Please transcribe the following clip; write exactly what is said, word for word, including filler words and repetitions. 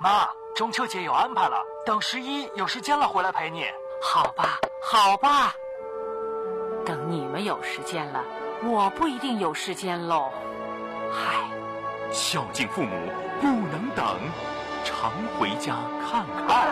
妈，中秋节有安排了，等十一有时间了回来陪你。 好吧，好吧。等你们有时间了，我不一定有时间喽。嗨， 孝敬父母不能等，常回家看看。